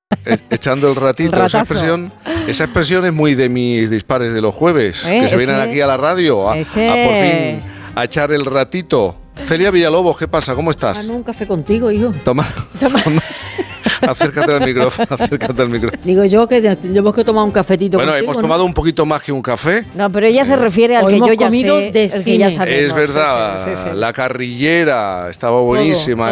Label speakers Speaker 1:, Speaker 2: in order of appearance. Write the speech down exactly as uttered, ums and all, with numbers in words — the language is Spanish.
Speaker 1: Es, echando el ratito.
Speaker 2: El
Speaker 1: esa, expresión, esa expresión es muy de mis dispares de los jueves,
Speaker 2: ¿Eh?
Speaker 1: que se
Speaker 2: Es
Speaker 1: vienen
Speaker 2: que,
Speaker 1: aquí a la radio a,
Speaker 2: es que...
Speaker 1: a por fin a echar el ratito. Celia Villalobos, ¿qué pasa? ¿Cómo estás?
Speaker 3: Tomando un café contigo, hijo.
Speaker 1: Toma. Toma. Acércate al micrófono, acércate al micrófono.
Speaker 3: Digo yo que tenemos que tomar un cafetito
Speaker 1: Bueno,
Speaker 3: contigo,
Speaker 1: hemos
Speaker 3: ¿no?
Speaker 1: tomado un poquito más que un café.
Speaker 2: No, pero ella se refiere al
Speaker 3: Hoy
Speaker 2: que
Speaker 3: hemos
Speaker 2: yo ya
Speaker 3: comido
Speaker 2: sé,
Speaker 3: de
Speaker 2: el que ya
Speaker 3: cine.
Speaker 2: sabemos.
Speaker 1: Es verdad,
Speaker 2: Sí, sí, sí, sí.
Speaker 1: la carrillera estaba buenísima.